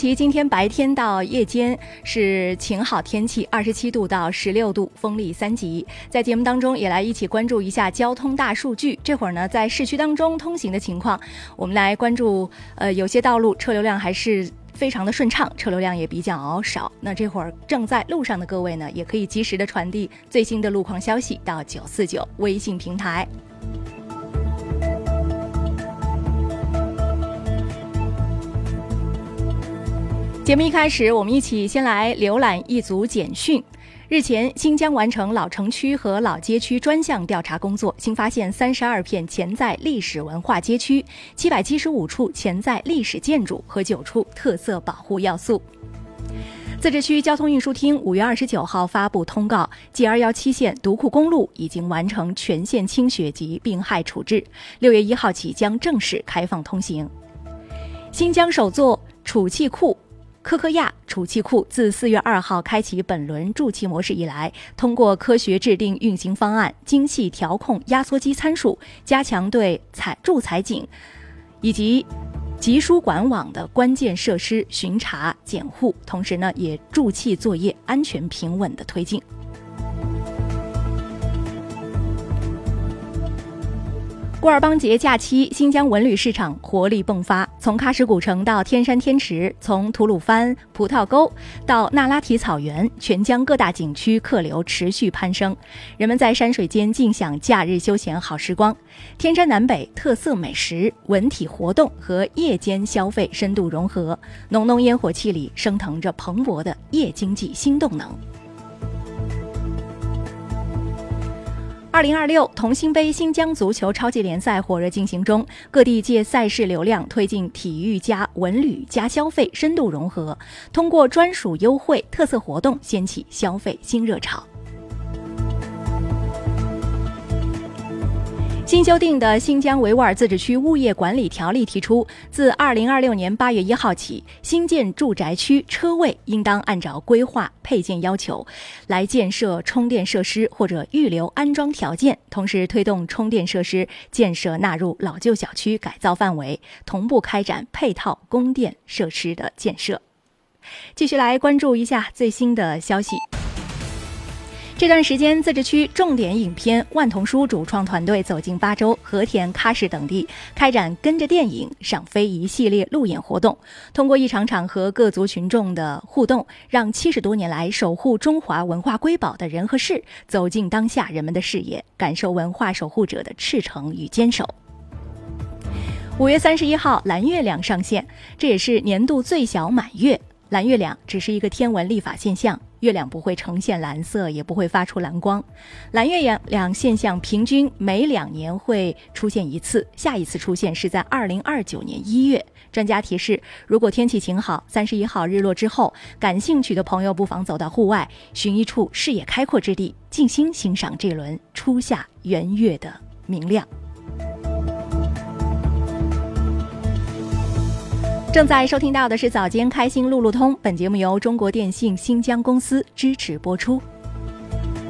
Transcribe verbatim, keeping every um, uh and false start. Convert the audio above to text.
其今天白天到夜间是晴好天气，二十七度到十六度，风力三级。在节目当中也来一起关注一下交通大数据。这会儿呢，在市区当中通行的情况，我们来关注，呃，有些道路车流量还是非常的顺畅，车流量也比较少。那这会儿正在路上的各位呢，也可以及时的传递最新的路况消息到九四九微信平台。节目一开始，我们一起先来浏览一组简讯。日前，新疆完成老城区和老街区专项调查工作，新发现三十二片潜在历史文化街区，七百七十五处潜在历史建筑和九处特色保护要素。自治区交通运输厅五月二十九号发布通告 ，G 二一七线独库公路已经完成全线清雪及病害处置，六月一号起将正式开放通行。新疆首座储气库科科亚储气库自四月二号开启本轮驻气模式以来，通过科学制定运行方案，精细调控压缩机参数，加强对采贮采井以及集输管网的关键设施巡查检护，同时呢，也助气作业安全平稳的推进。古尔邦节假期，新疆文旅市场活力迸发，从喀什古城到天山天池，从吐鲁番葡萄沟到那拉提草原，全疆各大景区客流持续攀升，人们在山水间尽享假日休闲好时光。天山南北特色美食、文体活动和夜间消费深度融合，浓浓烟火气里升腾着蓬勃的夜经济新动能。二零二六同心杯新疆足球超级联赛火热进行中，各地借赛事流量推进体育加文旅加消费深度融合，通过专属优惠、特色活动掀起消费新热潮。新修订的新疆维吾尔自治区物业管理条例提出，自二零二六年八月一号起，新建住宅区车位应当按照规划配件要求来建设充电设施或者预留安装条件，同时推动充电设施建设纳入老旧小区改造范围，同步开展配套供电设施的建设。继续来关注一下最新的消息。这段时间，自治区重点影片万童书主创团队走进巴州、和田、喀什等地，开展跟着电影赏非遗系列路演活动，通过一场场和各族群众的互动，让七十多年来守护中华文化瑰宝的人和事走进当下人们的视野，感受文化守护者的赤诚与坚守。五月三十一号，蓝月亮上线，这也是年度最小满月。蓝月亮只是一个天文历法现象，月亮不会呈现蓝色，也不会发出蓝光。蓝月亮现象平均每两年会出现一次，下一次出现是在二零二九年一月。专家提示，如果天气晴好，三十一号日落之后，感兴趣的朋友不妨走到户外，寻一处视野开阔之地，静心欣赏这轮初夏圆月的明亮。正在收听到的是早间开心路路通，本节目由中国电信新疆公司支持播出。